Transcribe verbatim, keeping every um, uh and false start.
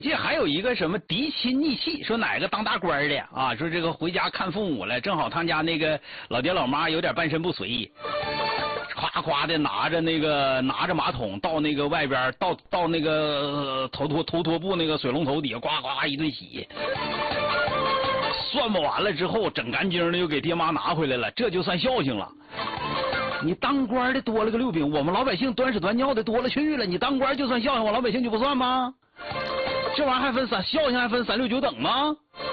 这还有一个什么嫡亲逆系，说哪个当大官的啊？说这个回家看父母了，正好他家那个老爹老妈有点半身不遂，夸夸的拿着那个拿着马桶到那个外边，到到那个头拖头拖布那个水龙头底下，呱呱一顿洗，涮不完了之后，整干净的又给爹妈拿回来了，这就算孝敬了。你当官的多了个六饼，我们老百姓端屎端尿的多了去了，你当官就算孝敬，我老百姓就不算吗？这玩意儿还分三孝敬还分三六九等吗？